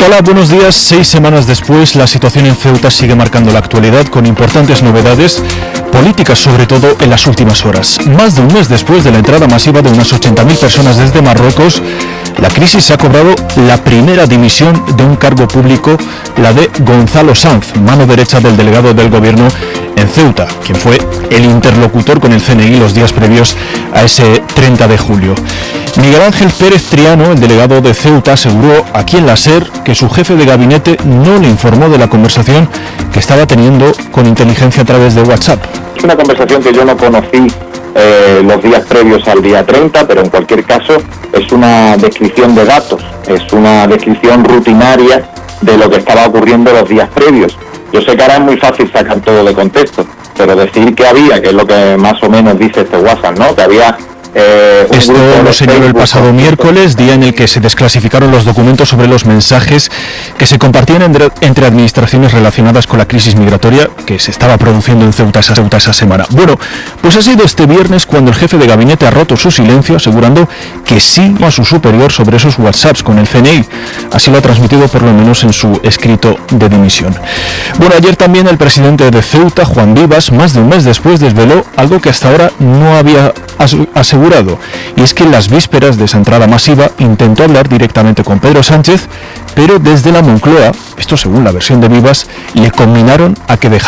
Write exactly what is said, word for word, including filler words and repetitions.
Hola, buenos días. Seis semanas después, la situación en Ceuta sigue marcando la actualidad con importantes novedades políticas, sobre todo en las últimas horas. Más de un mes después de la entrada masiva de unas ochenta mil personas desde Marruecos, la crisis ha cobrado la primera dimisión de un cargo público, la de Gonzalo Sanz, mano derecha del delegado del gobierno en Ceuta, quien fue el interlocutor con el C N I los días previos a ese treinta de julio. Miguel Ángel Pérez Triano, el delegado de Ceuta, aseguró aquí en la SER que su jefe de gabinete no le informó de la conversación que estaba teniendo con inteligencia a través de WhatsApp. Es una conversación que yo no conocí eh, los días previos al día treinta, pero en cualquier caso es una descripción de datos, es una descripción rutinaria de lo que estaba ocurriendo los días previos. Yo sé que ahora es muy fácil sacar todo de contexto, pero decir que había, que es lo que más o menos dice este WhatsApp, ¿no? Que había... Eh, Esto lo señaló el pasado miércoles, día en el que se desclasificaron los documentos sobre los mensajes que se compartían entre, entre administraciones relacionadas con la crisis migratoria que se estaba produciendo en Ceuta esa, Ceuta esa semana. Bueno, pues ha sido este viernes cuando el jefe de gabinete ha roto su silencio, asegurando que sí a su superior sobre esos WhatsApps con el C N I. Así lo ha transmitido por lo menos en su escrito de dimisión. Bueno, ayer también el presidente de Ceuta, Juan Vivas, más de un mes después desveló algo que hasta ahora no había asegurado. Y es que en las vísperas de esa entrada masiva intentó hablar directamente con Pedro Sánchez, pero desde la Moncloa, esto según la versión de Vivas, le conminaron a que dejara